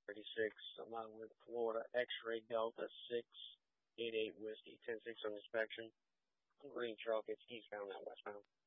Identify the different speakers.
Speaker 1: 36, I'm out with Florida X-Ray Delta 688 Whiskey, 10-6 on inspection. Green truck, it's eastbound, not westbound.